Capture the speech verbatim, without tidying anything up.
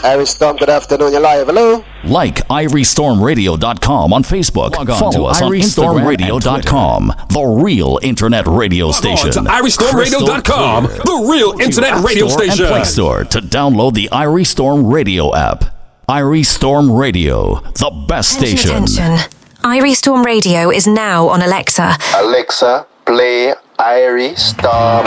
Irie Storm, good afternoon. You're live. Hello. Like irie storm radio dot com on Facebook. Log on Follow to us on irie storm radio dot com, the real internet radio station. Log on to irie storm radio dot com, the real internet radio Store station. And Play Store to download the Irie Storm Radio app. Irie Storm Radio, the best Attention, station. attention. Irie Storm Radio is now on Alexa. Alexa, play Irie Storm.